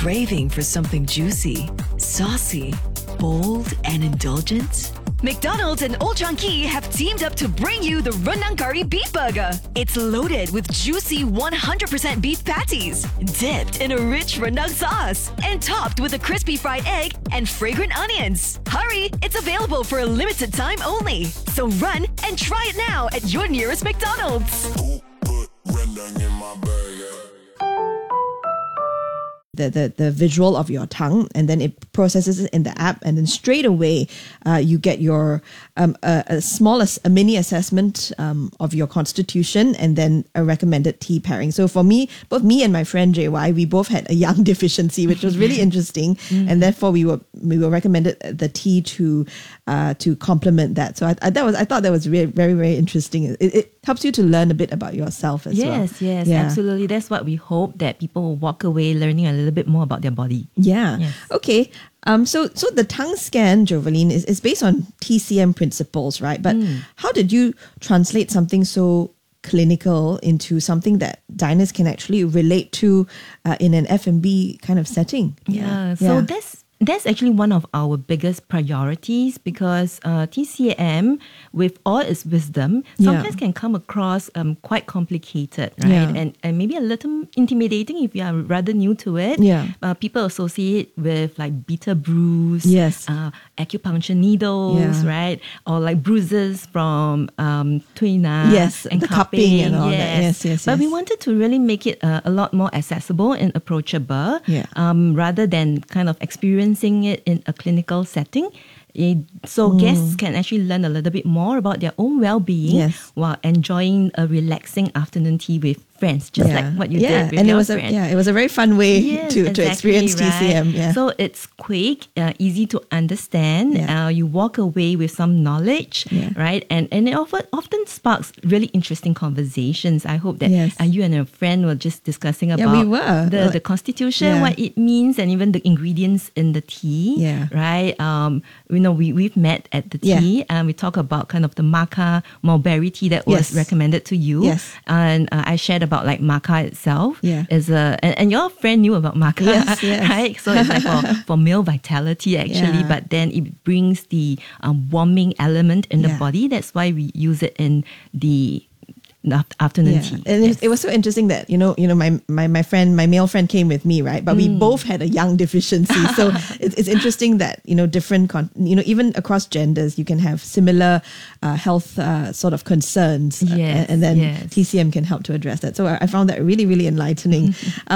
craving for something juicy, saucy, bold, and indulgent? McDonald's and Old Chang Kee have teamed up to bring you the Rendang Curry Beef Burger. It's loaded with juicy 100% beef patties, dipped in a rich rendang sauce, and topped with a crispy fried egg and fragrant onions. Hurry! It's available for a limited time only. So run and try it now at your nearest McDonald's. Who put rendang in my burger? The visual of your tongue, and then it processes it in the app, and then straight away you get your a mini assessment of your constitution, and then a recommended tea pairing. So for me, both me and my friend JY, we both had a yang deficiency, which was really interesting, and therefore we were recommended the tea to complement that. So I thought that was very, very interesting. It helps you to learn a bit about yourself as well. Yes, absolutely. That's what we hope, that people will walk away learning a little bit more about their body. Yeah. Yes. Okay. So the tongue scan, Jovaline, is based on TCM principles, right? But how did you translate something so clinical into something that diners can actually relate to in an F&B kind of setting? So that's actually one of our biggest priorities, because TCM, with all its wisdom, sometimes can come across quite complicated, right? Yeah. And maybe a little intimidating if you are rather new to it. Yeah. People associate with like bitter brews, Yes. acupuncture needles, right? Or like bruises from tuina, Yes, and the cupping and all that. Yes. Yes. But we wanted to really make it a lot more accessible and approachable, rather than kind of experiencing it in a clinical setting. So guests can actually learn a little bit more about their own well-being while enjoying a relaxing afternoon tea with friends, just like what you did with your friend. It was a very fun way to experience TCM. Right. Yeah. So it's quick, easy to understand. You walk away with some knowledge, right? And it often sparks really interesting conversations. I hope that you and your friend were just discussing about we were. the constitution, what it means, and even the ingredients in the tea, right? We've met at the tea, and we talk about kind of the maca mulberry tea that was recommended to you. Yes. And I shared about like maca itself. And your friend knew about maca, right? So it's like for male vitality actually, but then it brings the warming element in the body. That's why we use it in the afternoon tea. And it was so interesting that my friend, my male friend, came with me, right? But we both had a yang deficiency, so it's interesting that different even across genders you can have similar health sort of concerns, and then TCM can help to address that. So I found that really, really enlightening.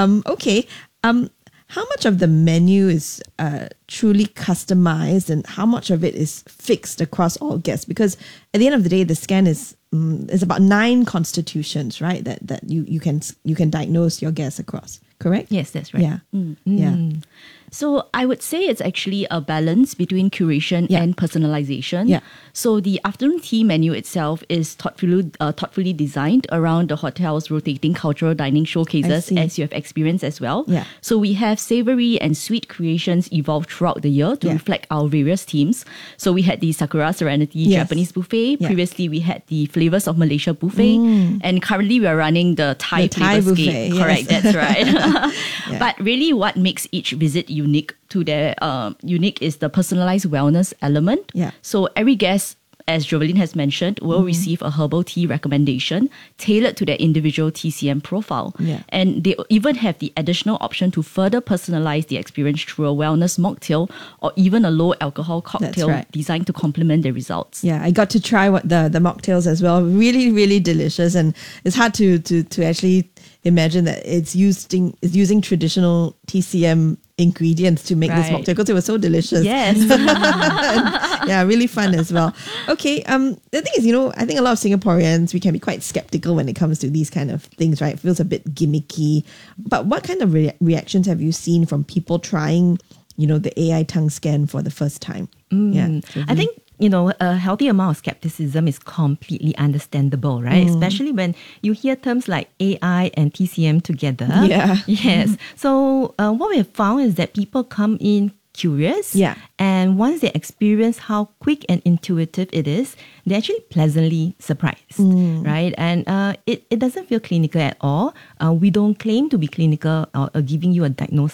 How much of the menu is truly customized, and how much of it is fixed across all guests? Because at the end of the day, the scan is about 9 constitutions, right? That you can diagnose your guests across. Correct? Yes, that's right. Yeah. So I would say it's actually a balance between curation and personalization. Yeah. So the afternoon tea menu itself is thoughtfully designed around the hotel's rotating cultural dining showcases, as you have experienced as well. Yeah. So we have savory and sweet creations evolved throughout the year to reflect our various themes. So we had the Sakura Serenity Japanese buffet. Previously, we had the Flavors of Malaysia buffet. And currently, we are running the Thai buffet. Correct, that's right. But really, what makes each visit unique is the personalized wellness element. So every guest, as Jovaline has mentioned, will receive a herbal tea recommendation tailored to their individual TCM profile. And they even have the additional option to further personalize the experience through a wellness mocktail or even a low alcohol cocktail designed to complement the results. Yeah, I got to try the mocktails as well. Really, really delicious, and it's hard to actually imagine that it's using traditional TCM ingredients to make this mocktail, because it was so delicious. Yes. Really fun as well. Okay, the thing is, I think a lot of Singaporeans, we can be quite skeptical when it comes to these kind of things, right? It feels a bit gimmicky. But what kind of reactions have you seen from people trying, the AI tongue scan for the first time? I think a healthy amount of skepticism is completely understandable, right? Especially when you hear terms like AI and TCM together. Yes. So what we have found is that people come in curious. And once they experience how quick and intuitive it is, they're actually pleasantly surprised, right? And it doesn't feel clinical at all. We don't claim to be clinical or giving you a diagnosis